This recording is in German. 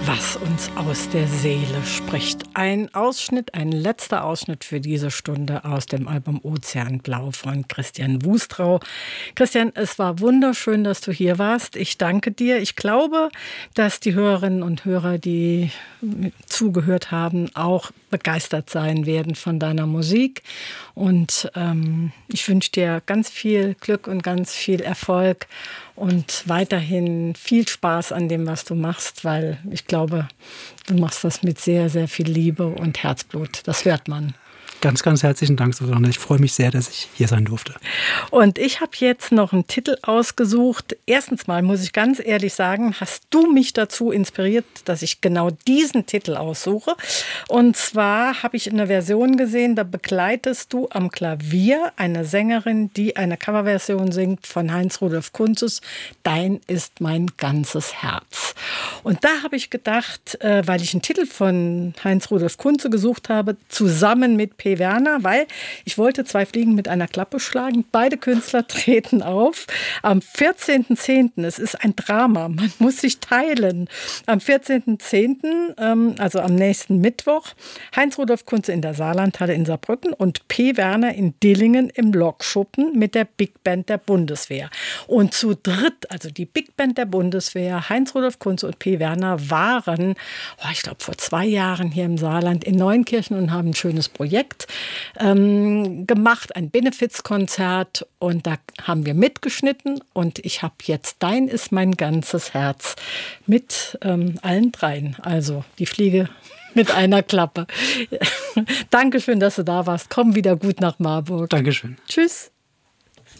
Was uns aus der Seele spricht. Ein Ausschnitt, ein letzter Ausschnitt für diese Stunde aus dem Album Ozeanblau von Christian Wustrau. Christian, es war wunderschön, dass du hier warst. Ich danke dir. Ich glaube, dass die Hörerinnen und Hörer, die zugehört haben, auch begeistert sein werden von deiner Musik. Und ich wünsche dir ganz viel Glück und ganz viel Erfolg und weiterhin viel Spaß an dem, was du machst, weil ich glaube, du machst das mit sehr, sehr viel Liebe und Herzblut. Das hört man. Ganz, ganz herzlichen Dank, Susanne. Ich freue mich sehr, dass ich hier sein durfte. Und ich habe jetzt noch einen Titel ausgesucht. Erstens mal muss ich ganz ehrlich sagen, hast du mich dazu inspiriert, dass ich genau diesen Titel aussuche. Und zwar habe ich eine Version gesehen, da begleitest du am Klavier eine Sängerin, die eine Coverversion singt von Heinz-Rudolf Kunzes, Dein ist mein ganzes Herz. Und da habe ich gedacht, weil ich einen Titel von Heinz-Rudolf Kunze gesucht habe, zusammen mit P. Werner, weil ich wollte zwei Fliegen mit einer Klappe schlagen. Beide Künstler treten auf am 14.10. Es ist ein Drama, man muss sich teilen. Am 14.10., also am nächsten Mittwoch, Heinz-Rudolf Kunze in der Saarlandhalle in Saarbrücken und P. Werner in Dillingen im Lokschuppen mit der Big Band der Bundeswehr. Und zu dritt, also die Big Band der Bundeswehr, Heinz-Rudolf Kunze und P. Werner waren, ich glaube vor 2 Jahren hier im Saarland in Neunkirchen und haben ein schönes Projekt gemacht, ein Benefizkonzert, und da haben wir mitgeschnitten und ich habe jetzt Dein ist mein ganzes Herz mit allen dreien, also die Fliege mit einer Klappe. Dankeschön, dass du da warst. Komm wieder gut nach Marburg. Dankeschön. Tschüss.